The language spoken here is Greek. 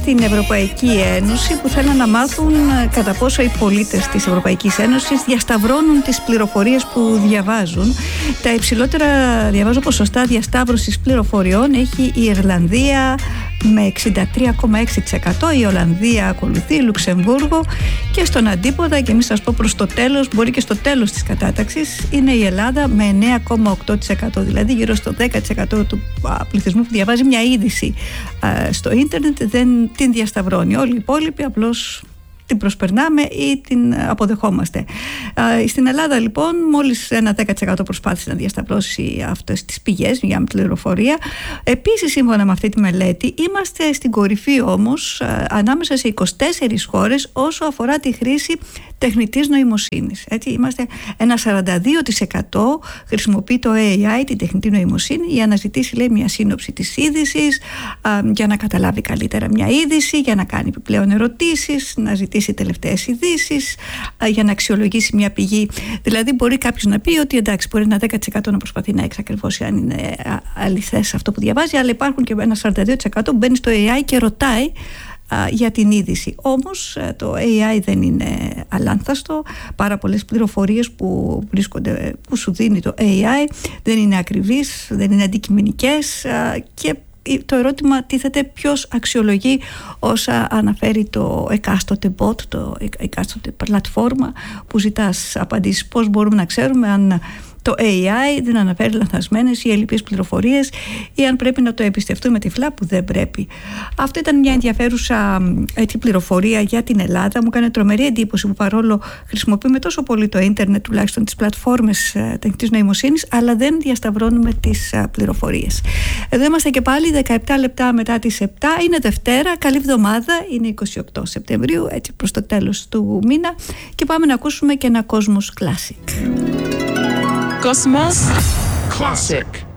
στην Ευρωπαϊκή Ένωση που θέλουν να μάθουν κατά πόσο οι πολίτες της Ευρωπαϊκής Ένωσης διασταυρώνουν τις πληροφορίες που διαβάζουν. Τα υψηλότερα, διαβάζω, ποσοστά διασταύρωσης πληροφοριών έχει η Ιρλανδία με 63,6%, η Ολλανδία ακολουθεί, η Λουξεμβούργο, και στον αντίποδα, και εμείς σας πω προς το τέλος, μπορεί και στο τέλος της κατάταξης, είναι η Ελλάδα με 9,8%, δηλαδή γύρω στο 10% του πληθυσμού που διαβάζει μια είδηση στο ίντερνετ δεν την διασταυρώνει. Όλοι οι υπόλοιποι απλώς την προσπερνάμε ή την αποδεχόμαστε. Στην Ελλάδα λοιπόν μόλις ένα 10% προσπάθησε να διασταυρώσει αυτές τις πηγές για πληροφορία. Επίσης, σύμφωνα με αυτή τη μελέτη, είμαστε στην κορυφή όμως ανάμεσα σε 24 χώρες όσο αφορά τη χρήση τεχνητής νοημοσύνης. Έτσι, είμαστε ένα 42% χρησιμοποιεί το AI, την τεχνητή νοημοσύνη, για να ζητήσει, λέει, μια σύνοψη της είδησης, για να καταλάβει καλύτερα μια είδηση, για να κάνει επιπλέον ερωτήσεις, να ζητήσει τελευταίες ειδήσεις, για να αξιολογήσει μια πηγή. Δηλαδή, μπορεί κάποιος να πει ότι εντάξει, μπορεί ένα 10% να προσπαθεί να εξακριβώσει αν είναι αληθές αυτό που διαβάζει, αλλά υπάρχουν και ένα 42% που μπαίνει στο AI και ρωτάει για την είδηση. Όμως το AI δεν είναι αλάνθαστο. Πάρα πολλές πληροφορίες που βρίσκονται, που σου δίνει το AI, δεν είναι ακριβείς, δεν είναι αντικειμενικές, και το ερώτημα τίθεται ποιος αξιολογεί όσα αναφέρει το εκάστοτε bot, το εκάστοτε πλατφόρμα που ζητάς απαντήσεις. Πώς μπορούμε να ξέρουμε αν το AI δεν αναφέρει λανθασμένες ή ελλειπείς πληροφορίες, ή αν πρέπει να το εμπιστευτούμε τυφλά, που δεν πρέπει. Αυτό ήταν μια ενδιαφέρουσα πληροφορία για την Ελλάδα. Μου έκανε τρομερή εντύπωση που παρόλο χρησιμοποιούμε τόσο πολύ το ίντερνετ, τουλάχιστον τις πλατφόρμες τεχνητής νοημοσύνης, αλλά δεν διασταυρώνουμε τις πληροφορίες. Εδώ είμαστε και πάλι 17 λεπτά μετά τις 7. Είναι Δευτέρα, καλή εβδομάδα, είναι 28 Σεπτεμβρίου, έτσι προς το τέλος του μήνα, και πάμε να ακούσουμε και ένα Cosmos Classic. Cosmos Classic.